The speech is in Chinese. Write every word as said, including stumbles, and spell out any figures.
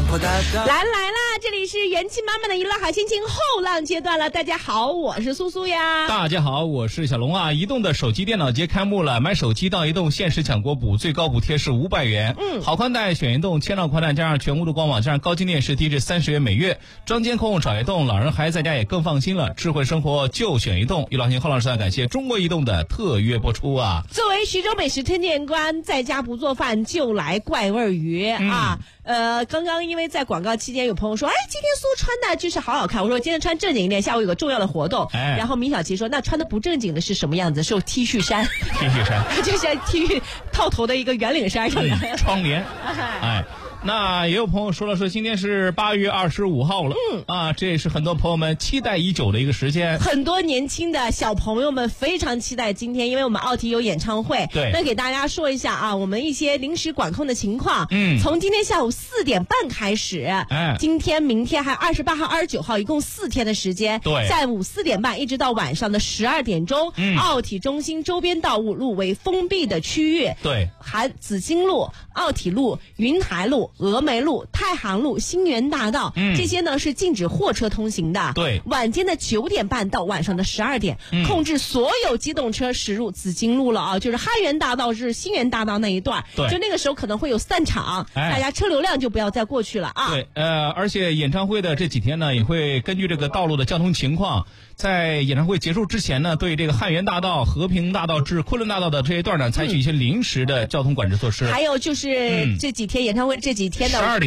来了来了，这里是元气满满的娱乐好心情后浪阶段了。大家好，我是苏苏呀。 大家好，我是小龙啊。移动的手机电脑节开幕了，买手机到移动限时抢国补，最高补贴是五百元。嗯，好宽带选移动，千兆宽带加上全屋的官网，加上高精电视，低至三十元每月。装监控找移动，老人孩子在家也更放心了。智慧生活就选移动。娱乐好心情后浪时代，感谢中国移动的特约播出啊。 作为徐州美食推荐官，在家不做饭就来怪味鱼、嗯、啊。呃，刚刚因为在广告期间，有朋友说，哎，今天苏穿的就是好好看。我说今天穿正经一点，下午有个重要的活动。哎、然后米小琪说，那穿的不正经的是什么样子？是 T 恤衫。 T 恤衫， 就像 T 恤套头的一个圆领衫上的、 嗯、窗帘。哎。那也有朋友说了，说今天是八月二十五号了，嗯啊，这也是很多朋友们期待已久的一个时间。 很多年轻的小朋友们非常期待今天，因为我们奥体有演唱会。 对， 那给大家说一下啊，我们一些临时管控的情况。 嗯， 从今天下午四点半开始，哎，今天、明天还有二十八号、二十九号，一共四天的时间。 对， 下午四点半一直到晚上的十二点钟，嗯，奥体中心周边道路路为封闭的区域。 对， 含紫荆路、奥体路、云台路、峨眉路、太行路、新源大道、嗯、这些呢是禁止货车通行的。 对， 晚间的九点半到晚上的十二点、嗯、控制所有机动车驶入紫荆路了啊，就是汉源大道至新源大道那一段。 对， 就那个时候可能会有散场、哎、大家车流量就不要再过去了啊。 对，呃，而且演唱会的这几天呢，也会根据这个道路的交通情况，在演唱会结束之前呢，对这个汉源大道、和平大道至昆仑大道的这一段呢，采取一些临时的交通管制措施。 还有就是、嗯、这几天演唱会这几天的